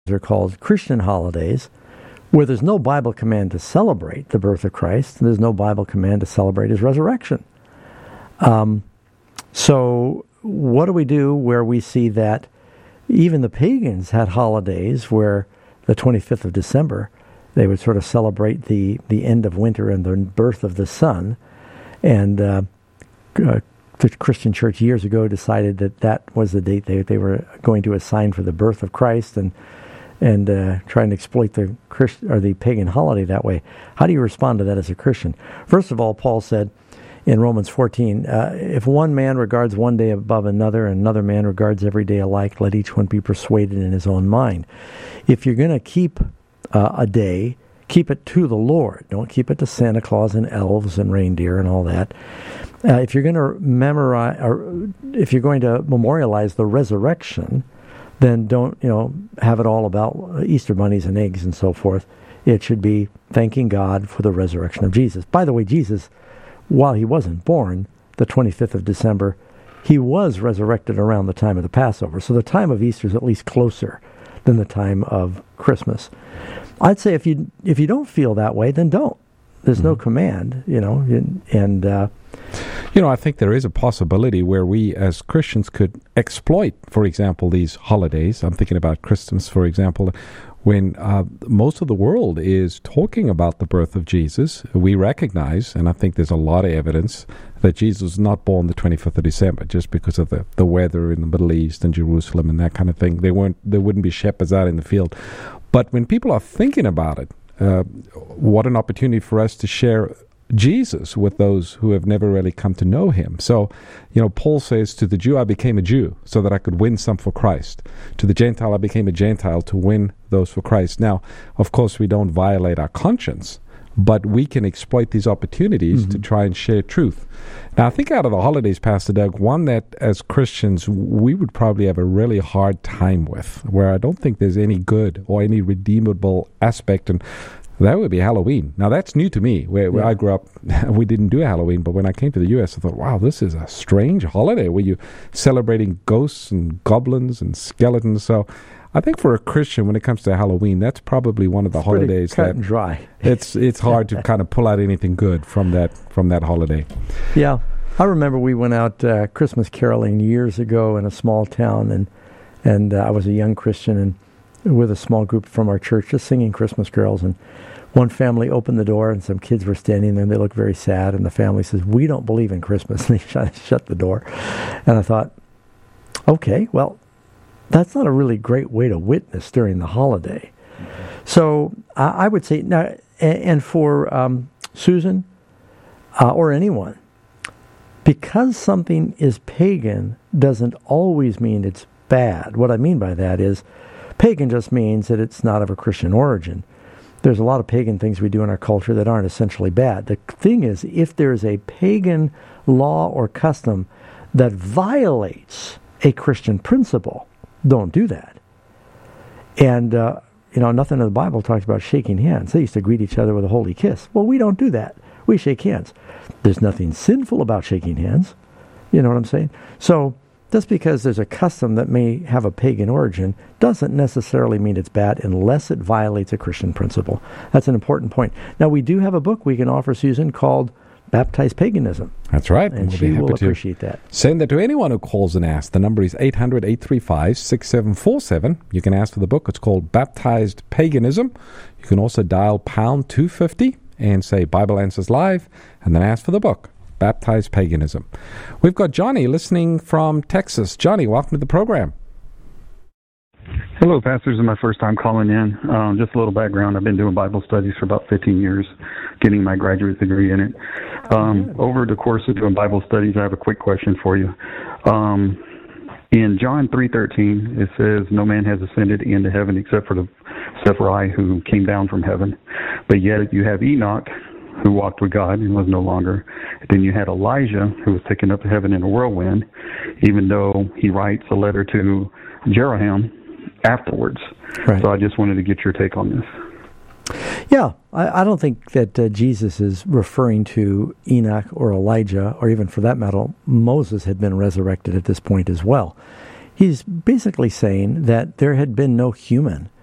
are called Christian holidays, where there's no Bible command to celebrate the birth of Christ, and there's no Bible command to celebrate his resurrection. So what do we do where we see that even the pagans had holidays where the 25th of December, they would sort of celebrate the end of winter and the birth of the sun. And the Christian church years ago decided that was the date they were going to assign for the birth of Christ, and try and exploit the pagan holiday that way. How do you respond to that as a Christian? First of all, Paul said in Romans 14, if one man regards one day above another, and another man regards every day alike, let each one be persuaded in his own mind. If you're going to keep a day, keep it to the Lord. Don't keep it to Santa Claus and elves and reindeer and all that. If you're going to if you're going to memorialize the resurrection, then don't have it all about Easter bunnies and eggs and so forth. It should be thanking God for the resurrection of Jesus. By the way, Jesus, while he wasn't born the 25th of December, he was resurrected around the time of the Passover. So the time of Easter is at least closer than the time of Christmas. I'd say if you don't feel that way, then don't. There's no command, and I think there is a possibility where we as Christians could exploit, for example, these holidays. I'm thinking about Christmas, for example, when most of the world is talking about the birth of Jesus. We recognize, and I think there's a lot of evidence, that Jesus was not born the 25th of December just because of the weather in the Middle East and Jerusalem and that kind of thing. There wouldn't be shepherds out in the field. But when people are thinking about it, what an opportunity for us to share Jesus with those who have never really come to know him. So, Paul says, to the Jew I became a Jew so that I could win some for Christ. To the Gentile I became a Gentile to win those for Christ. Now, of course, we don't violate our conscience, but we can exploit these opportunities to try and share truth. Now, I think out of the holidays, Pastor Doug, one that as Christians we would probably have a really hard time with, where I don't think there's any good or any redeemable aspect, and that would be Halloween. Now, that's new to me. Where I grew up, we didn't do Halloween, but when I came to the U.S., I thought, wow, this is a strange holiday where you're celebrating ghosts and goblins and skeletons. So I think for a Christian, when it comes to Halloween, that's probably one of the holidays cut and dry. It's hard to kind of pull out anything good from that holiday. Yeah. I remember we went out Christmas caroling years ago in a small town, and I was a young Christian and with a small group from our church just singing Christmas carols, and one family opened the door and some kids were standing there and they looked very sad, and the family says, "We don't believe in Christmas," and they shut the door. And I thought, okay, well, that's not a really great way to witness during the holiday. So I would say, now, and for Susan or anyone, because something is pagan doesn't always mean it's bad. What I mean by that is pagan just means that it's not of a Christian origin. There's a lot of pagan things we do in our culture that aren't essentially bad. The thing is, if there's a pagan law or custom that violates a Christian principle, don't do that. And, nothing in the Bible talks about shaking hands. They used to greet each other with a holy kiss. Well, we don't do that. We shake hands. There's nothing sinful about shaking hands. You know what I'm saying? So just because there's a custom that may have a pagan origin doesn't necessarily mean it's bad unless it violates a Christian principle. That's an important point. Now, we do have a book we can offer Susan called Baptized Paganism. That's right. And she will appreciate that. Send that to anyone who calls and asks. The number is 800-835-6747. You can ask for the book. It's called Baptized Paganism. You can also dial pound 250 and say Bible Answers Live, and then ask for the book, Baptized Paganism. We've got Johnny listening from Texas. Johnny, welcome to the program. Hello, pastors. It's my first time calling in. Just a little background. I've been doing Bible studies for about 15 years, getting my graduate degree in it. Over the course of doing Bible studies, I have a quick question for you. In John 3:13, it says, "No man has ascended into heaven except for I who came down from heaven. But yet you have Enoch, who walked with God and was no longer. Then you had Elijah, who was taken up to heaven in a whirlwind, even though he writes a letter to Jehoram afterwards." Right. So I just wanted to get your take on this. Yeah, I don't think that Jesus is referring to Enoch or Elijah, or even for that matter, Moses had been resurrected at this point as well. He's basically saying that there had been no human